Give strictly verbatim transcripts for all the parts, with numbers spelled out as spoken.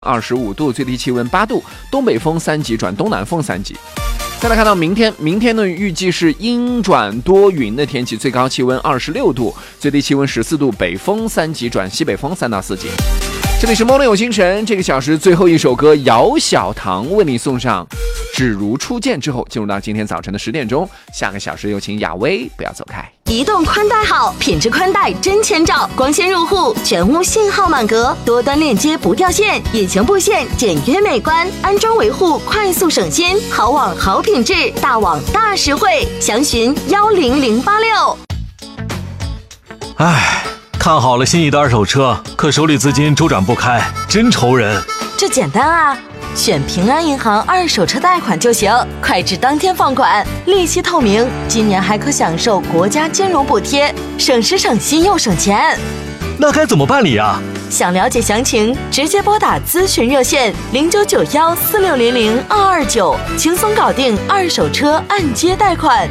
二十五度，最低气温八度，东北风三级转东南风三级。再来看到明天，明天呢预计是阴转多云的天气，最高气温二十六度，最低气温十四度，北风三级转西北风三到四级。这里是梦里有精神，这个小时最后一首歌，姚小棠为你送上只如初见。之后进入到今天早晨的十点钟，下个小时有请亚薇，不要走开。 移动宽带好，品质宽带真千兆，光纤入户，全屋信号满格，多端链接不掉线，隐形布线简约美观，安装维护快速省心，好网好品质，大网大实惠，详询幺零零八六。 唉，看好了心仪的二手车，可手里资金周转不开，真愁人。 这简单啊，选平安银行二手车贷款就行，快至当天放款，利息透明，今年还可享受国家金融补贴，省时省心又省钱。 那该怎么办理啊？ 想了解详情，直接拨打咨询热线零九九幺四六零零二二九，轻松搞定二手车按揭贷款。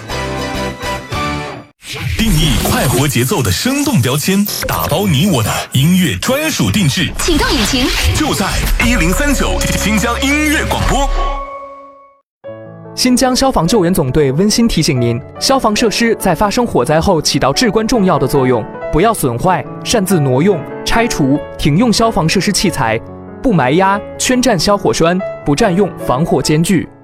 定义快活节奏的生动标签，打包你我的音乐专属定制。 启动引擎， 就在一零三九新疆音乐广播。 新疆消防救援总队温馨提醒您，消防设施在发生火灾后起到至关重要的作用，不要损坏、擅自挪用、拆除、停用消防设施器材，不埋压、圈占消火栓，不占用防火间距。